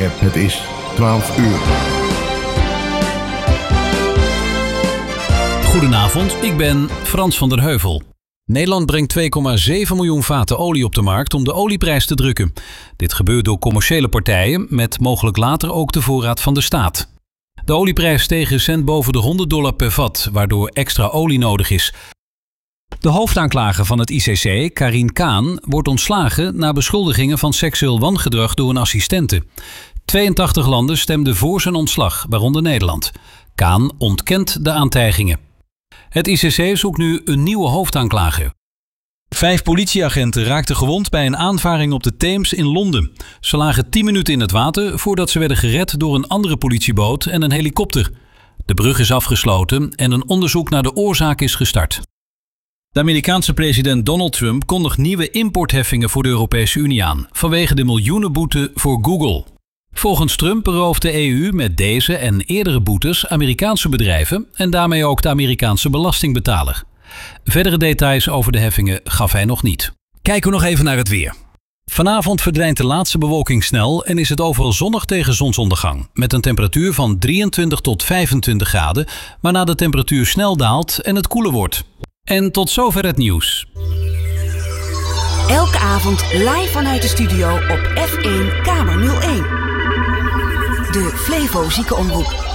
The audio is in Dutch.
Handicap. Het is 12 uur. Goedenavond, ik ben Frans van der Heuvel. Nederland brengt 2,7 miljoen vaten olie op de markt om de olieprijs te drukken. Dit gebeurt door commerciële partijen met mogelijk later ook de voorraad van de staat. De olieprijs steeg recent boven de $100 per vat, waardoor extra olie nodig is. De hoofdaanklager van het ICC, Karin Kaan, wordt ontslagen na beschuldigingen van seksueel wangedrag door een assistente. 82 landen stemden voor zijn ontslag, waaronder Nederland. Kaan ontkent de aantijgingen. Het ICC zoekt nu een nieuwe hoofdaanklager. 5 politieagenten raakten gewond bij een aanvaring op de Theems in Londen. Ze lagen 10 minuten in het water voordat ze werden gered door een andere politieboot en een helikopter. De brug is afgesloten en een onderzoek naar de oorzaak is gestart. De Amerikaanse president Donald Trump kondigt nieuwe importheffingen voor de Europese Unie aan, vanwege de miljoenenboete voor Google. Volgens Trump berooft de EU met deze en eerdere boetes Amerikaanse bedrijven en daarmee ook de Amerikaanse belastingbetaler. Verdere details over de heffingen gaf hij nog niet. Kijken we nog even naar het weer. Vanavond verdwijnt de laatste bewolking snel en is het overal zonnig tegen zonsondergang, met een temperatuur van 23 tot 25 graden, waarna de temperatuur snel daalt en het koeler wordt. En tot zover het nieuws. Elke avond live vanuit de studio op F1 Kamer 01. De Flevo Ziekenomroep.